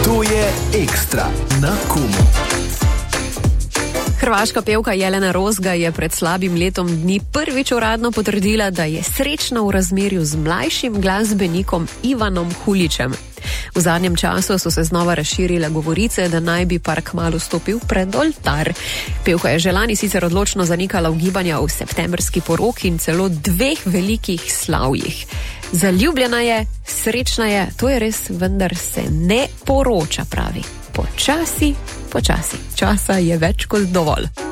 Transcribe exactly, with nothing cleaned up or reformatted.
To je Ekstra na Komu. Hrvaška pevka Jelena Rozga je pred slabim letom dni prvič uradno potrdila, da je srečna v razmerju z mlajšim glasbenikom Ivanom Hulićem. V zadnjem času so se znova razširile govorice, da naj bi par kmalu stopil pred oltar. Pevka je že lani sicer odločno zanikala ugibanja o septembrski poroki in celo dveh velikih slavjih. Zaljubljena je, srečna je, to je res, vendar se ne poroča, pravi. Počasi, počasi. Časa je več kot dovolj.